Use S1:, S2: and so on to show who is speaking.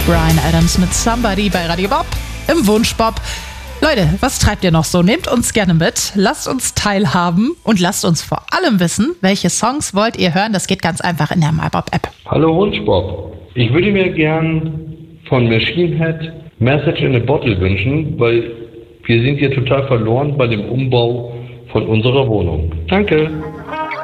S1: Bryan Adams mit Somebody bei Radio Bob im Wunschbob. Leute, was treibt ihr noch so? Nehmt uns gerne mit, lasst uns teilhaben und lasst uns vor allem wissen, welche Songs wollt ihr hören. Das geht ganz einfach in der MyBob-App.
S2: Hallo Wunschbob. Ich würde mir gern von Machine Head Message in a Bottle wünschen, weil wir sind hier total verloren bei dem Umbau von unserer Wohnung. Danke.